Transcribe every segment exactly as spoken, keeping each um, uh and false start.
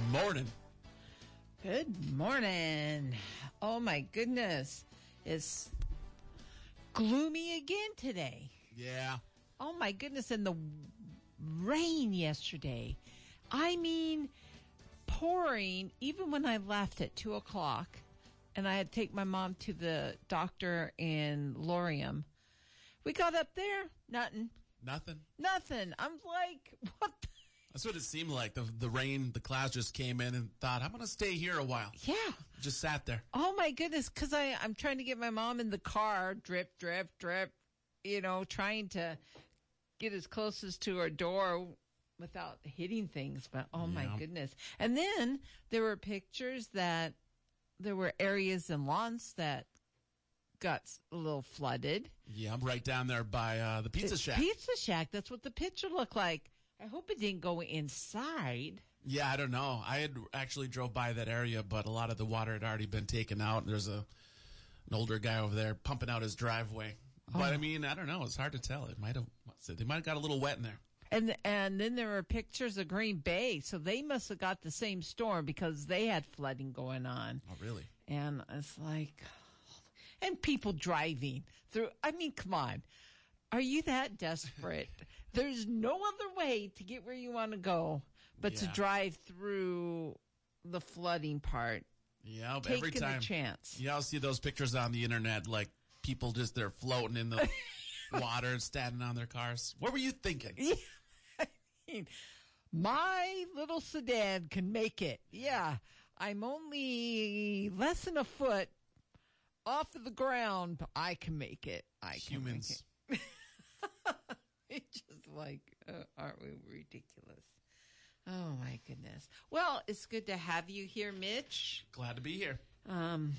morning. Good morning. Oh, my goodness. It's gloomy again today. Yeah. Oh, my goodness. And the rain yesterday. I mean, pouring, even when I left at two o'clock, and I had to take my mom to the doctor in Lorium. We got up there, nothing. Nothing? Nothing. I'm like, what the? That's what it seemed like. The the rain, the clouds just came in and thought, I'm going to stay here a while. Yeah. Just sat there. Oh, my goodness, because I'm trying to get my mom in the car, drip, drip, drip, you know, trying to get as close as to her door without hitting things. But, oh, Yeah. my goodness. And then there were pictures that there were areas and lawns that got a little flooded. Yeah, I'm right down there by uh, the Pizza Shack. Pizza Shack. That's what the picture looked like. I hope it didn't go inside. Yeah, I don't know. I had actually drove by that area, but a lot of the water had already been taken out. There's a an older guy over there pumping out his driveway. Oh. But, I mean, I don't know. It's hard to tell. It might have, they might have got a little wet in there. And and then there were pictures of Green Bay, so they must have got the same storm because they had flooding going on. Oh, really? And it's like, and people driving through. I mean, come on. Are you that desperate? There's no other way to get where you want to go but Yeah. to drive through the flooding part. Yeah, but Taking every time. a chance. Yeah, I'll see those pictures on the internet, like people just, they're floating in the water, standing on their cars. What were you thinking? Yeah. I mean, my little sedan can make it. Yeah. I'm only less than a foot off of the ground, but I can make it. I can Humans. make it. It's just like, uh, aren't we ridiculous? Oh, my goodness. Well, it's good to have you here, Mitch. Glad to be here. Um,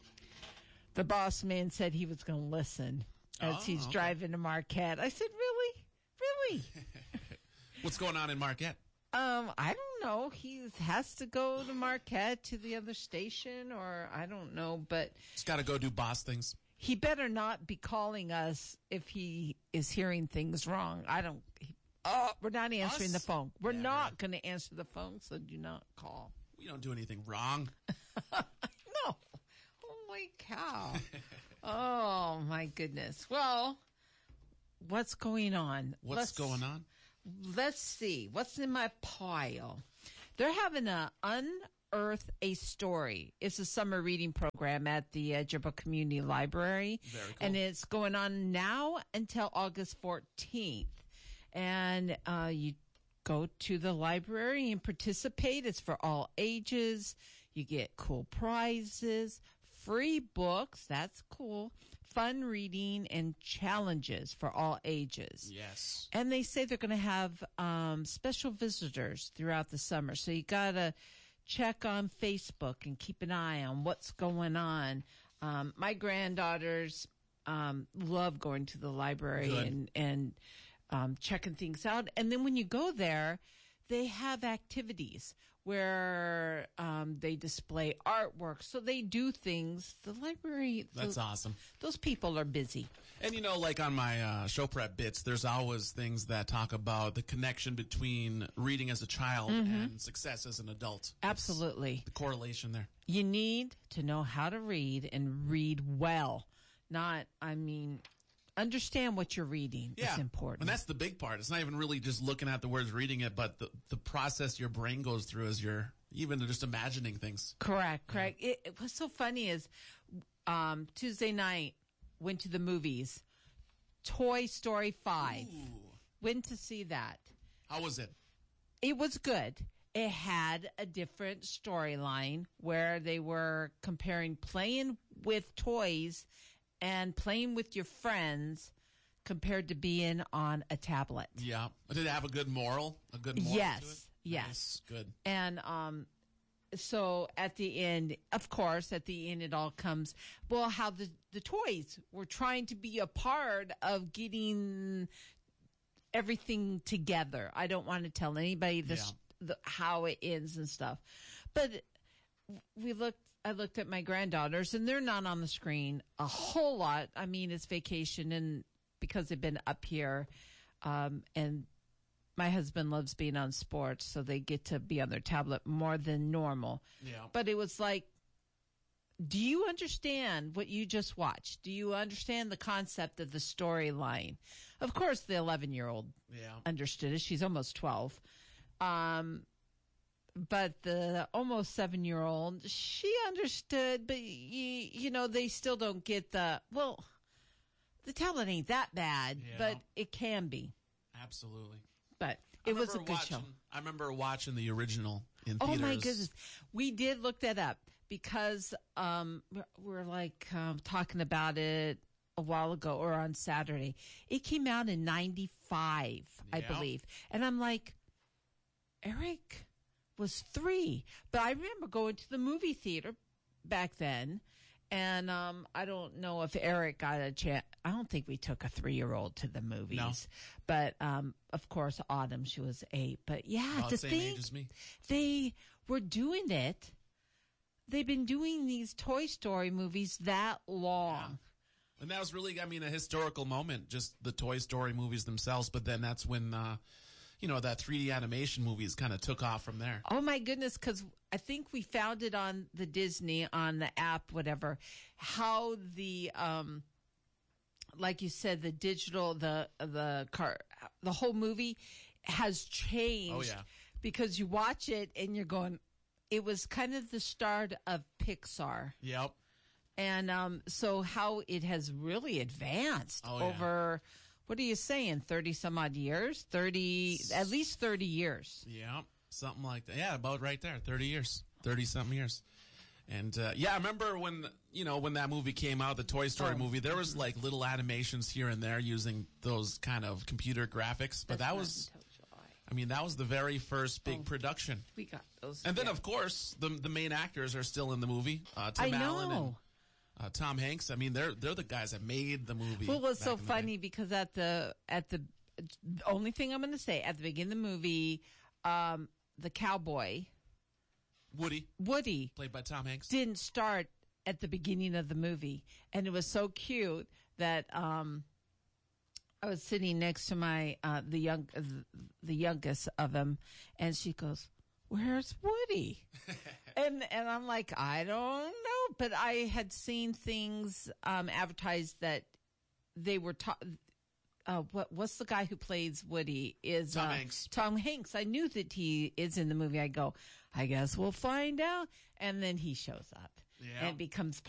the boss man said he was going to listen as Oh, he's okay. driving to Marquette. I said, really? Really? What's going on in Marquette? Um, I don't know. He has to go to Marquette to the other station, or I don't know, but Just got to go do boss things. he better not be calling us if he is hearing things wrong. I don't. He, oh, we're not answering Us? the phone. We're Never. not going to answer the phone, so do not call. We don't do anything wrong. No. Holy cow. Oh, my goodness. Well, what's going on? What's Let's- going on? Let's see. What's in my pile? They're having a Unearth a Story. It's a summer reading program at the uh, Jibba Community Library. Very cool. And it's going on now until August fourteenth. And uh, you go to the library and participate. It's for all ages. You get cool prizes, free books. That's cool. Fun reading and challenges for all ages. Yes. And they say they're going to have um, special visitors throughout the summer. So you got to check on Facebook and keep an eye on what's going on. Um, my granddaughters um, love going to the library Good. and, and um, checking things out. And then when you go there, they have activities where um, they display artwork. So they do things. The library. That's the, awesome. Those people are busy. And, you know, like on my uh, show prep bits, there's always things that talk about the connection between reading as a child and success as an adult. Absolutely. The correlation there. You need to know how to read and read well. Not, I mean, understand what you're reading Yeah. is important. And that's the big part. It's not even really just looking at the words, reading it, but the, the process your brain goes through as you're even just imagining things. correct, correct. It, it what's so funny is um, Tuesday night, went to the movies. Toy Story five. Ooh. Went to see that. How was it? It was good. It had a different storyline where they were comparing playing with toys and playing with your friends compared to being on a tablet. Yeah. Did it have a good moral? A good moral Yes, to it? yes. Nice. Good. And um, so at the end, of course, at the end it all comes, well, how the, the toys were trying to be a part of getting everything together. I don't want to tell anybody this, Yeah. the, how it ends and stuff. But we looked, I looked at my granddaughters and they're not on the screen a whole lot. I mean, it's vacation and because they've been up here, um, and my husband loves being on sports, so they get to be on their tablet more than normal. Yeah. But it was like, do you understand what you just watched? Do you understand the concept of the storyline? Of course, the eleven-year-old Yeah. understood it. She's almost twelve. Um, but the almost seven-year-old, she understood, but, you, you know, they still don't get the, well, the tablet ain't that bad, Yeah. but it can be. Absolutely. But I it was a remember good watching, show. I remember watching the original in Oh, theaters. my goodness. We did look that up because um, we're, we're like um, talking about it a while ago or on Saturday. It came out in ninety-five, I Yeah. believe. And I'm like, Eric was three. But I remember going to the movie theater back then. And um, I don't know if Eric got a chance. I don't think we took a three-year-old to the movies. No. But, um, of course, Autumn, she was eight. But, yeah, About to the same think age as me. they were doing it. They've been doing these Toy Story movies that long. And that was really, I mean, a historical moment, just the Toy Story movies themselves. But then that's when, uh, you know, that three D animation movies kind of took off from there. Oh, my goodness, because I think we found it on the Disney, on the app, whatever, how the, um, like you said, the digital, the, the car, the whole movie has changed. Oh, yeah. Because you watch it and you're going, it was kind of the start of Pixar. Yep. And um, so how it has really advanced Oh, yeah. over, what are you saying, thirty some odd years? thirty, at least thirty years. Yeah, something like that. Yeah, about right there, thirty years, thirty something years. And uh, yeah, I remember when you know when that movie came out, the Toy Story Oh. movie. There was like little animations here and there using those kind of computer graphics, but That's that not was, until July. I mean, that was the very first big Oh. production. We got those. And then, yeah. of course, the the main actors are still in the movie. Uh, Tim I Allen and know. uh, Tom Hanks. I mean, they're they're the guys that made the movie. Well, it was back so in the day. funny because at the, at the, only thing I'm going to say, at the beginning of the movie, um, the cowboy, Woody, Woody, played by Tom Hanks. didn't start at the beginning of the movie. And it was so cute that um, I was sitting next to my uh, the young uh, the youngest of them, and she goes, "Where's Woody?" and and I'm like, I don't know, but I had seen things um, advertised that they were ta- uh, what what's the guy who plays Woody is Tom uh, Hanks. Tom Hanks. I knew that he is in the movie. I go, I guess we'll find out, and then he shows up. Yeah. And it becomes